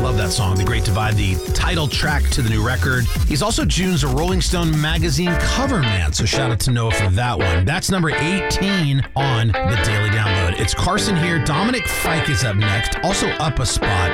Love that song, The Great Divide, the title track to the new record. He's also June's Rolling Stone magazine cover man, so shout out to Noah for that one. That's number 18 on the Daily Download. It's Carson here. Dominic Fike is up next, also up a spot.